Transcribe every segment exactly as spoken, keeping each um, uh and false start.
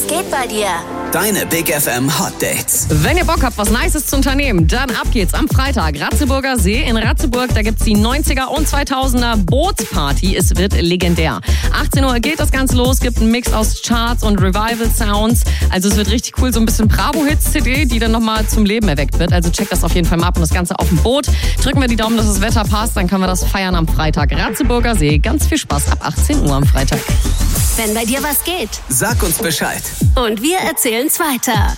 Was geht bei dir? Deine Big F M Hot Dates. Wenn ihr Bock habt, was Nices zu unternehmen, dann ab geht's am Freitag. Ratzeburger See in Ratzeburg, da gibt's die neunziger und zweitausender Bootsparty. Es wird legendär. achtzehn Uhr geht das Ganze los, gibt einen Mix aus Charts und Revival-Sounds. Also es wird richtig cool, so ein bisschen Bravo-Hits-C D, die dann nochmal zum Leben erweckt wird. Also checkt das auf jeden Fall mal ab und das Ganze auf dem Boot. Drücken wir die Daumen, dass das Wetter passt, dann können wir das feiern am Freitag. Ratzeburger See, ganz viel Spaß ab achtzehn Uhr am Freitag. Wenn bei dir was geht. Sag uns Bescheid. Und wir erzählen's weiter.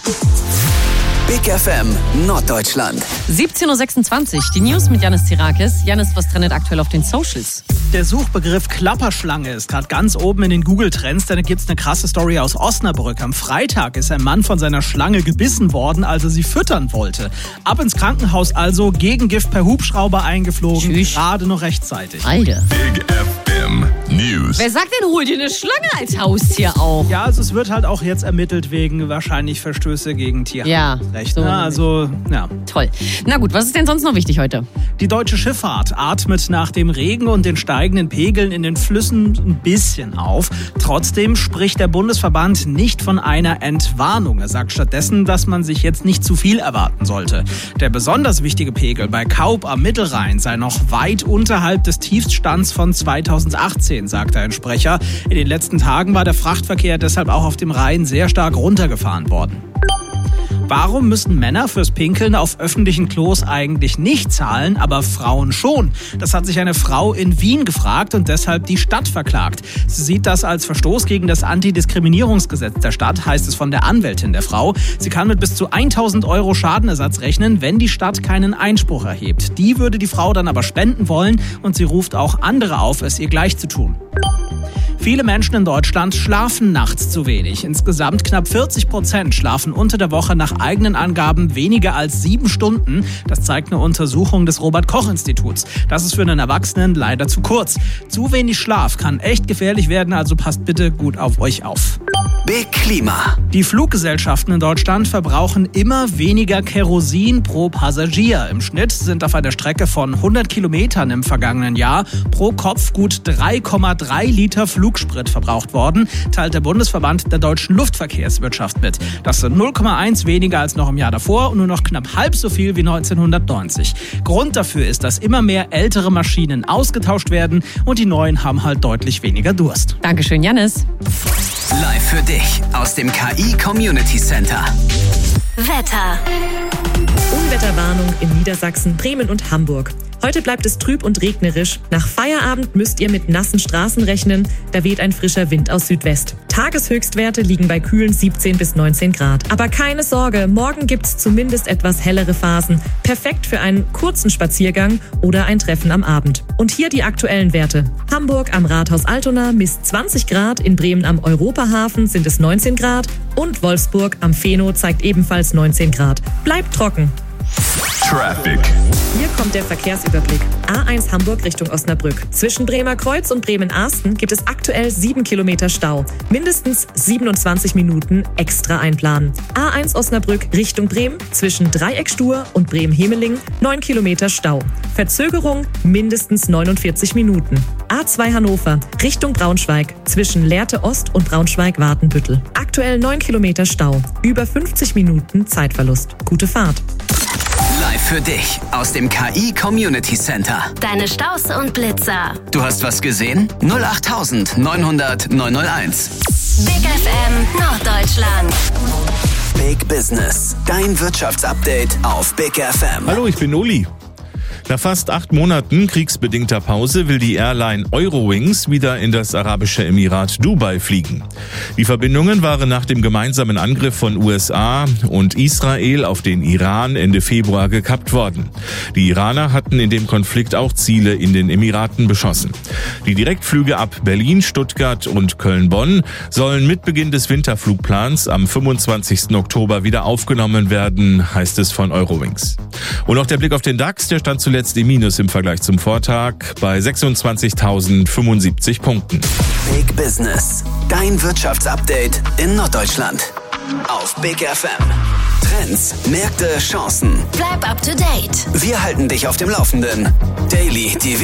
Big F M Norddeutschland. siebzehn Uhr sechsundzwanzig, die News mit Janis Zirakis. Janis, was trendet aktuell auf den Socials? Der Suchbegriff Klapperschlange ist gerade ganz oben in den Google-Trends, denn da gibt's eine krasse Story aus Osnabrück. Am Freitag ist ein Mann von seiner Schlange gebissen worden, als er sie füttern wollte. Ab ins Krankenhaus also, Gegengift per Hubschrauber eingeflogen, Tschüss. gerade noch rechtzeitig. Alter. Big F M News. Wer sagt denn, hol dir eine Schlange als Haustier auf? Ja, also es wird halt auch jetzt ermittelt wegen wahrscheinlich Verstöße gegen Tierrecht. Ja, so ne? Also, ja. Toll. Na gut, was ist denn sonst noch wichtig heute? Die deutsche Schifffahrt atmet nach dem Regen und den steigenden Pegeln in den Flüssen ein bisschen auf. Trotzdem spricht der Bundesverband nicht von einer Entwarnung. Er sagt stattdessen, dass man sich jetzt nicht zu viel erwarten sollte. Der besonders wichtige Pegel bei Kaub am Mittelrhein sei noch weit unterhalb des Tiefststands von zweitausendachtzehn, sagt ein Sprecher. In den letzten Tagen war der Frachtverkehr deshalb auch auf dem Rhein sehr stark runtergefahren worden. Warum müssen Männer fürs Pinkeln auf öffentlichen Klos eigentlich nicht zahlen, aber Frauen schon? Das hat sich eine Frau in Wien gefragt und deshalb die Stadt verklagt. Sie sieht das als Verstoß gegen das Antidiskriminierungsgesetz der Stadt, heißt es von der Anwältin der Frau. Sie kann mit bis zu tausend Euro Schadenersatz rechnen, wenn die Stadt keinen Einspruch erhebt. Die würde die Frau dann aber spenden wollen und sie ruft auch andere auf, es ihr gleich zu tun. Viele Menschen in Deutschland schlafen nachts zu wenig. Insgesamt knapp vierzig Prozent schlafen unter der Woche nach eigenen Angaben weniger als sieben Stunden. Das zeigt eine Untersuchung des Robert-Koch-Instituts. Das ist für einen Erwachsenen leider zu kurz. Zu wenig Schlaf kann echt gefährlich werden, also passt bitte gut auf euch auf. Big Klima. Die Fluggesellschaften in Deutschland verbrauchen immer weniger Kerosin pro Passagier. Im Schnitt sind auf einer Strecke von hundert Kilometern im vergangenen Jahr pro Kopf gut drei Komma drei Liter Flugsprit verbraucht worden, teilt der Bundesverband der deutschen Luftverkehrswirtschaft mit. Das sind null Komma eins weniger als noch im Jahr davor und nur noch knapp halb so viel wie neunzehnhundertneunzig. Grund dafür ist, dass immer mehr ältere Maschinen ausgetauscht werden und die neuen haben halt deutlich weniger Durst. Dankeschön, Janis. Live für dich aus dem K I Community Center. Wetter. Unwetterwarnung in Niedersachsen, Bremen und Hamburg. Heute bleibt es trüb und regnerisch. Nach Feierabend müsst ihr mit nassen Straßen rechnen. Da weht ein frischer Wind aus Südwest. Tageshöchstwerte liegen bei kühlen siebzehn bis neunzehn Grad. Aber keine Sorge, morgen gibt's zumindest etwas hellere Phasen. Perfekt für einen kurzen Spaziergang oder ein Treffen am Abend. Und hier die aktuellen Werte. Hamburg am Rathaus Altona misst zwanzig Grad, in Bremen am Europahafen sind es neunzehn Grad und Wolfsburg am Feno zeigt ebenfalls neunzehn Grad. Bleibt trocken. Traffic. Hier kommt der Verkehrsüberblick. A eins Hamburg Richtung Osnabrück. Zwischen Bremer Kreuz und Bremen-Arsten gibt es aktuell sieben Kilometer Stau. Mindestens siebenundzwanzig Minuten extra einplanen. A eins Osnabrück Richtung Bremen. Zwischen Dreieckstur und Bremen-Hemeling neun Kilometer Stau. Verzögerung mindestens neunundvierzig Minuten. A zwei Hannover Richtung Braunschweig. Zwischen Lehrte Ost und Braunschweig-Wartenbüttel. Aktuell neun Kilometer Stau. Über fünfzig Minuten Zeitverlust. Gute Fahrt. Live für dich aus dem K I Community Center. Deine Staus und Blitzer. Du hast was gesehen? null acht neun hundert neun null eins. Big F M Norddeutschland. Big Business. Dein Wirtschaftsupdate auf Big F M. Hallo, ich bin Uli. Nach fast acht Monaten kriegsbedingter Pause will die Airline Eurowings wieder in das arabische Emirat Dubai fliegen. Die Verbindungen waren nach dem gemeinsamen Angriff von U S A und Israel auf den Iran Ende Februar gekappt worden. Die Iraner hatten in dem Konflikt auch Ziele in den Emiraten beschossen. Die Direktflüge ab Berlin, Stuttgart und Köln-Bonn sollen mit Beginn des Winterflugplans am fünfundzwanzigsten Oktober wieder aufgenommen werden, heißt es von Eurowings. Und noch der Blick auf den DAX, der stand zuletzt im Minus im Vergleich zum Vortag bei sechsundzwanzigtausendfünfundsiebzig Punkten. Big Business. Dein Wirtschaftsupdate in Norddeutschland. Auf Big F M. Trends, Märkte, Chancen. Bleib up to date. Wir halten dich auf dem Laufenden. Daily, die